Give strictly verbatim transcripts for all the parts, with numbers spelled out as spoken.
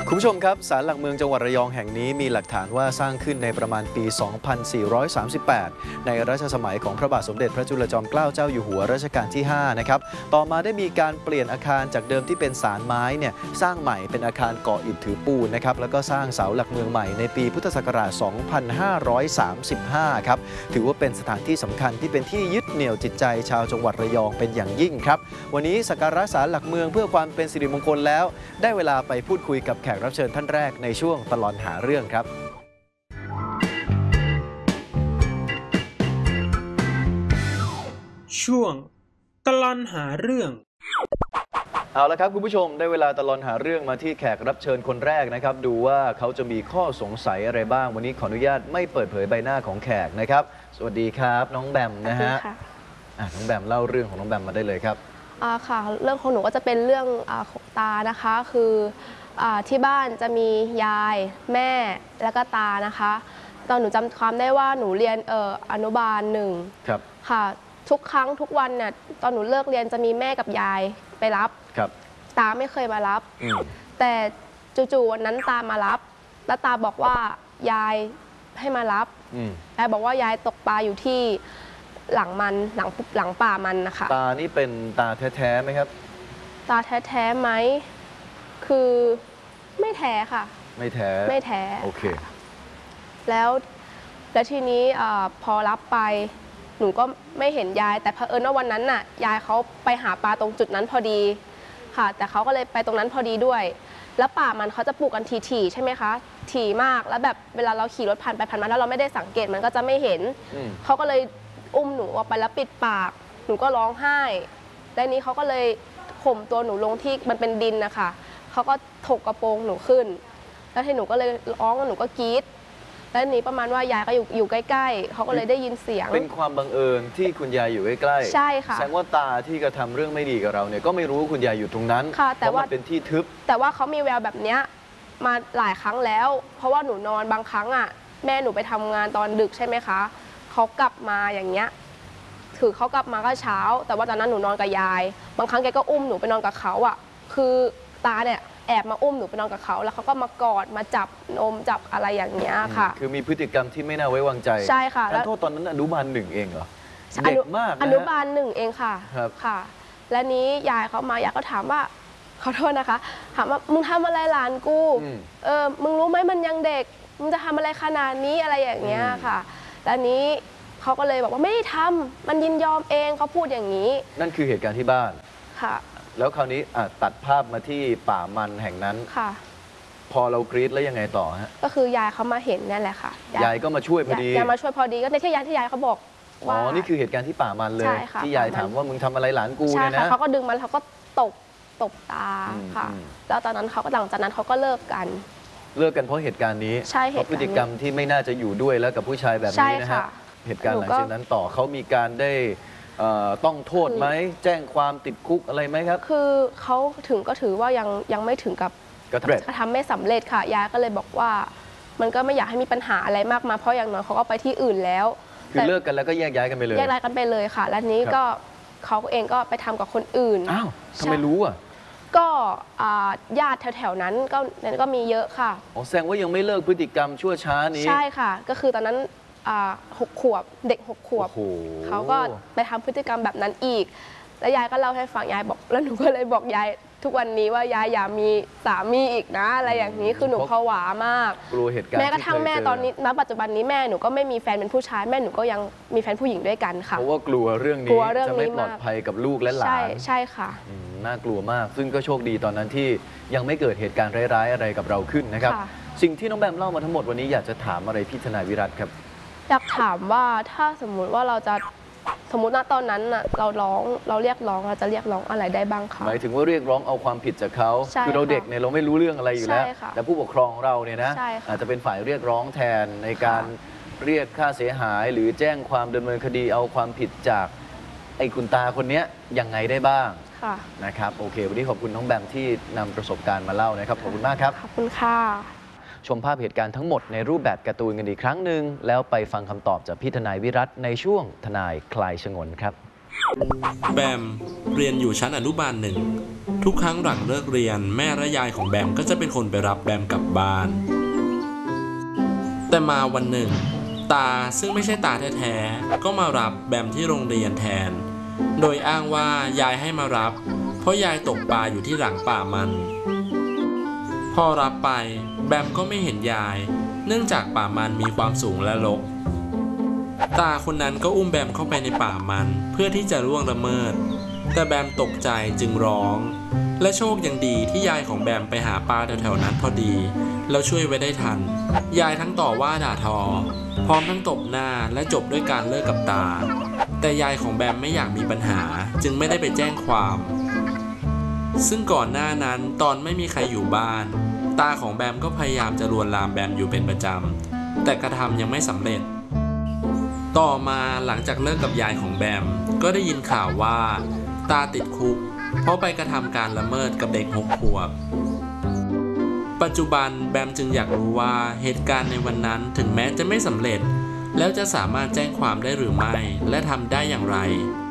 คุณผู้ชมครับศาลหลักเมืองจังหวัดระยองแห่งนี้มีหลักฐานว่าสร้างขึ้นในประมาณปี สองพันสี่ร้อยสามสิบแปด ในรัชสมัยของพระบาทสมเด็จพระจุลจอมเกล้าเจ้าอยู่หัวรัชกาลที่ ห้า นะครับต่อมาได้มีการเปลี่ยนอาคารจากเดิมที่เป็นศาลไม้เนี่ยสร้างใหม่เป็นอาคารก่ออิฐถือปูนนะครับแล้วก็สร้างเสาหลักเมืองใหม่ในปีพุทธศักราช สองพันห้าร้อยสามสิบห้า ครับถือว่าเป็นสถานที่สำคัญที่เป็นที่ยึดเหนี่ยวจิตใจชาวจังหวัดระยองเป็นอย่างยิ่งครับวันนี้สักการะศาลหลักเมืองเพื่อความเป็นสิริมงคลแล้วได้เวลาไปพูดคุยกับแขกรับเชิญท่านแรกในช่วงตลอดหาเรื่องครับช่วงตลอดหาเรื่องเอาละครับคุณผู้ชมได้เวลาตลอดหาเรื่องมาที่แขกรับเชิญคนแรกนะครับดูว่าเขาจะมีข้อสงสัยอะไรบ้างวันนี้ขออนุญาตไม่เปิดเผยใบหน้าของแขกนะครับสวัสดีครับน้องแบมนะฮะน้องแบมเล่าเรื่องของน้องแบมมาได้เลยครับอ่าค่ะเรื่องของหนูก็จะเป็นเรื่องอ่าของตานะคะคือที่บ้านจะมียายแม่แล้วก็ตานะคะตอนหนูจำความได้ว่าหนูเรียนเอ่ออนุบาลหนึ่งค่ะทุกครั้งทุกวันเนี่ยตอนหนูเลิกเรียนจะมีแม่กับยายไปรับตาไม่เคยมารับแต่จู่ๆวันนั้นตามารับแล้วตาบอกว่ายายให้มารับยายบอกว่ายายตกปลาอยู่ที่หลังมันหลังหลังป่ามันนะคะตานี่เป็นตาแท้ๆไหมครับตาแท้ๆไหมคือไม่แท้ค่ะไม่แท้ไม่แท้โอเคแล้วแล้วทีนี้พอรับไปหนูก็ไม่เห็นยายแต่เผอิญว่าวันนั้นน่ะยายเขาไปหาปลาตรงจุดนั้นพอดีค่ะแต่เขาก็เลยไปตรงนั้นพอดีด้วยแล้วป่ามันเขาจะปลูกกันถี่ๆใช่ไหมคะถี่มากแล้วแบบเวลาเราขี่รถผ่านไปผ่านมาแล้วเราไม่ได้สังเกตมันก็จะไม่เห็นเขาก็เลยอุ้มหนูออกไปแล้วปิดปากหนูก็ร้องไห้แล้วนี้เขาก็เลยข่มตัวหนูลงที่มันเป็นดินนะคะเขาก็ถกกระโปรงหนูขึ้นแล้วที่หนูก็เลยร้องหนูก็กรี๊ดแล้วนี้ประมาณว่ายายก็อยู่อยู่ใกล้ๆเขาก็เลยได้ยินเสียงเป็นความบังเอิญที่คุณยายอยู่ใกล้ๆใช่ค่ะแสดงว่าตาที่กระทำเรื่องไม่ดีกับเราเนี่ยก็ไม่รู้ว่าคุณยายอยู่ตรงนั้นเพราะมันเป็นที่ทึบแต่ว่าเขามีแววแบบเนี้ยมาหลายครั้งแล้วเพราะว่าหนูนอนบางครั้งอ่ะแม่หนูไปทำงานตอนดึกใช่ไหมคะเขากลับมาอย่างเงี้ยถือเขากลับมาก็เช้าแต่ว่าตอนนั้นหนูนอนกับยายบางครั้งแกก็อุ้มหนูไปนอนกับเขาอ่ะคือตาเนี่ยแอบมาอุ้มหนูไปนอนกับเขาแล้วเขาก็มากอดมาจับนมจับอะไรอย่างเงี้ยค่ะคือมีพฤติกรรมที่ไม่น่าไว้วางใจใช่ค่ะแล้วโทษตอนนั้นอนุบาลหนึ่งเองเหรอเด็กมากอนุบาลหนึ่งเองค่ะค่ะและนี้ยายเขามายายก็ถามว่าขอโทษนะคะถามว่ามึงทำอะไรหลานกูเออมึงรู้ไหมมันยังเด็กมึงจะทำอะไรขนาดนี้อะไรอย่างเงี้ยค่ะและนี้เขาก็เลยบอกว่าไม่ได้ทำมันยินยอมเองเขาพูดอย่างนี้นั่นคือเหตุการณ์ที่บ้านค่ะแล้วคราวนี้ตัดภาพมาที่ป่ามันแห่งนั้นค่ะพอเรากรี๊ดแล้วยังไงต่อฮะก็คือยายเขามาเห็นนั่นแหละค่ะยายก็มาช่วยพอดียายมาช่วยพอดีก็ในที่ยายที่ยายเขาบอกว่าอ๋อนี่คือเหตุการณ์ที่ป่ามันเลยที่ยายถามว่ามึงทำอะไรหลานกูเนี่ยนะเขาก็ดึงมันเขาก็ตบตบตาค่ะแล้วตอนนั้นเขาก็หลังจากนั้นเขาก็เลิกกันเลิกกันเพราะเหตุการณ์นี้ใช่เหตุพฤติกรรมที่ไม่น่าจะอยู่ด้วยแล้วกับผู้ชายแบบนี้นะฮะเหตุการณ์หลังจากนั้นต่อเขามีการได้ต้องโทษไหมแจ้งความติดคุกอะไรไหมครับคือเขาถึงก็ถือว่ายังยังไม่ถึงกับกระทำไม่สำเร็จค่ะยายก็เลยบอกว่ามันก็ไม่อยากให้มีปัญหาอะไรมากมายเพราะอย่างน้อยเขาก็ไปที่อื่นแล้วคือเลิกกันแล้วก็แยกย้ายกันไปเลยแยกย้ายกันไปเลยค่ะและนี้ก็เขาเองก็ไปทำกับคนอื่นอ้าวทำไมรู้อ่ะก็ญาติแถวๆนั้นก็นั้นก็มีเยอะค่ะอ๋อแสดงว่ายังไม่เลิกพฤติกรรมชั่วช้านี้ใช่ค่ะก็คือตอนนั้นหกขวบเด็กหกขวบเขาก็ไปทำพฤติกรรมแบบนั้นอีกแล้วยายก็เล่าให้ฟังยายบอกแล้วหนูก็เลยบอกยายทุกวันนี้ว่ายายอย่ามีสามีอีกนะอะไรอย่างนี้คือหนูผวามากกลัวเหตุการณ์แม้กระทั่งแม่ตอนนี้ณปัจจุบันนี้แม่หนูก็ไม่มีแฟนเป็นผู้ชายแม่หนูก็ยังมีแฟนผู้หญิงด้วยกันค่ะเพราะว่ากลัวเรื่องนี้จะไม่ปลอดภัยกับลูกและหลานใช่ใช่ค่ะน่ากลัวมากซึ่งก็โชคดีตอนนั้นที่ยังไม่เกิดเหตุการณ์ร้ายๆอะไรกับเราขึ้นนะครับสิ่งที่น้องแบมเล่ามาทั้งหมดวันนี้อยากจะถามอะไรพี่ทนายวิรัติครับอยากถามว่าถ้าสมมุติว่าเราจะสมมุติณตอนนั้นน่ะเราร้องเราเรียกร้องเราจะเรียกร้องอะไรได้บ้างคะหมายถึงว่าเรียกร้องเอาความผิดจากเขาคือเราเด็กเนี่ยเราไม่รู้เรื่องอะไรอยู่แล้วแต่ผู้ปกครองเราเนี่ยนะอาจจะเป็นฝ่ายเรียกร้องแทนในการเรียกค่าเสียหายหรือแจ้งความดำเนินคดีเอาความผิดจากไอ้คุณตาคนนี้ยังไงได้บ้างนะครับโอเควันนี้ขอบคุณน้องแบมที่นำประสบการณ์มาเล่านะครับขอบคุณมากครับขอบคุณค่ะชมภาพเหตุการณ์ทั้งหมดในรูปแบบการ์ตูนกันอีกครั้งหนึ่งแล้วไปฟังคำตอบจากพี่ทนายวิรัติในช่วงทนายคลายฉงนครับแบมเรียนอยู่ชั้นอนุบาลหนึ่งทุกครั้งหลังเลิกเรียนแม่และยายของแบมก็จะเป็นคนไปรับแบมกลับบ้านแต่มาวันหนึ่งตาซึ่งไม่ใช่ตาแท้ๆก็มารับแบมที่โรงเรียนแทนโดยอ้างว่ายายให้มารับเพราะยายตกปลาอยู่ที่หลังป่ามันพอรับไปแบมก็ไม่เห็นยายเนื่องจากป่ามันมีความสูงและรกตาคนนั้นก็อุ้มแบมเข้าไปในป่ามันเพื่อที่จะล่วงละเมิดแต่แบมตกใจจึงร้องและโชคยังดีที่ยายของแบมไปหาปลาแถวๆนั้นพอดีแล้วช่วยไว้ได้ทันยายทั้งต่อว่าด่าทอพร้อมทั้งตบหน้าและจบด้วยการเลิกกับตาแต่ยายของแบมไม่อยากมีปัญหาจึงไม่ได้ไปแจ้งความซึ่งก่อนหน้านั้นตอนไม่มีใครอยู่บ้านตาของแบมก็พยายามจะลวนลามแบมอยู่เป็นประจำแต่กระทำยังไม่สำเร็จต่อมาหลังจากเลิกกับยายของแบมก็ได้ยินข่าวว่าตาติดคุกเพราะไปกระทำการละเมิดกับเด็กหกขวบปัจจุบันแบมจึงอยากรู้ว่าเหตุการณ์ในวันนั้นถึงแม้จะไม่สำเร็จแล้วจะสามารถแจ้งความได้หรือไม่และทำได้อย่างไร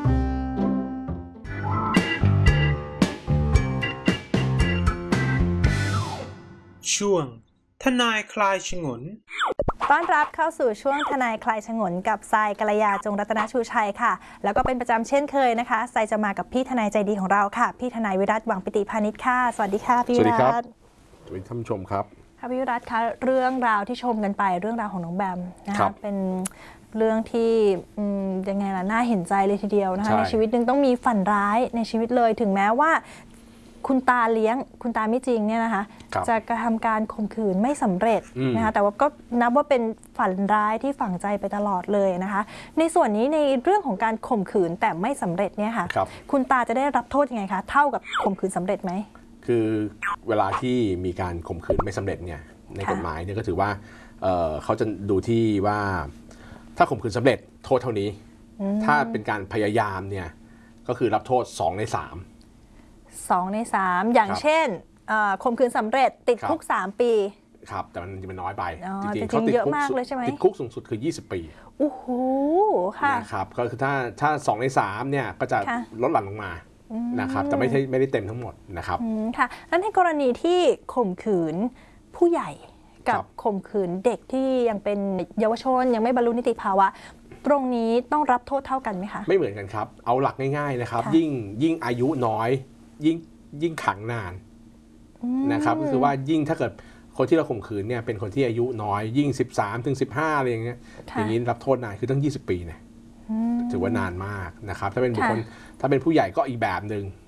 ช่วงทนายคลายฉงนต้อนรับเข้าสู่ช่วงทนายคลายฉงนกับทรายกัลยาจงรัตนชูชัยค่ะแล้วก็เป็นประจำเช่นเคยนะคะทรายจะมากับพี่ทนายใจดีของเราค่ะพี่ทนายวิรัตหวังปิติพานิชค่ะสวัสดีค่ะพี่วิรัตสวัสดีครับสวัสดีท่านผู้ชมครับค่ะพี่วิรัตคะเรื่องราวที่ชมกันไปเรื่องราวของน้องแบมนะคะเป็นเรื่องที่ยังไงล่ะน่าเห็นใจเลยทีเดียวนะคะในชีวิตหนึ่งต้องมีฝันร้ายในชีวิตเลยถึงแม้ว่าคุณตาเลี้ยงคุณตาไม่จริงเนี่ยนะคะจะกระทำการข่มขืนไม่สำเร็จนะคะแต่ว่าก็นับว่าเป็นฝันร้ายที่ฝังใจไปตลอดเลยนะคะในส่วนนี้ในเรื่องของการข่มขืนแต่ไม่สำเร็จเนี่ยค่ะค, คุณตาจะได้รับโทษยังไงคะเท่ากับข่มขืนสำเร็จไหมคือเวลาที่มีการข่มขืนไม่สำเร็จเนี่ยในกฎหมายเนี่ยก็ถือว่า เ, เขาจะดูที่ว่าถ้าข่มขืนสำเร็จโทษเท่านี้ถ้าเป็นการพยายามเนี่ยก็คือรับโทษสองในสามสองในสามอย่างเช่นข่มขืนสำเร็จติดคุกสามปีครับแต่มันมันน้อยไปจริงๆเขาติดคุกติดคุกสูงสุดคือยี่สิบปีโอ้โหค่ะนะครับก็คือถ้าถ้าสองในสามเนี่ยก็จะลดหลั่นลงมานะครับแต่ไม่ใช่ไม่ได้เต็มทั้งหมดนะครับค่ะแล้วในกรณีที่ข่มขืนผู้ใหญ่กับข่มขืนเด็กที่ยังเป็นเยาวชนยังไม่บรรลุนิติภาวะตรงนี้ต้องรับโทษเท่ากันไหมคะไม่เหมือนกันครับเอาหลักง่ายๆนะครับยิ่งยิ่งอายุน้อยยิ่งยิ่งขังนานนะครับก็คือว่ายิ่งถ้าเกิดคนที่เราข่มขืนเนี่ยเป็นคนที่อายุน้อยยิ่งสิบสามถึงสิบห้าอะไรอย่างเงี้ยอย่างนี้รับโทษนานคือตั้งยี่สิบปีเนี่ยถือว่านานมากนะครับถ้าเป็นบุคคลถ้าเป็นผู้ใหญ่ก็อีกแบบหนึ่ง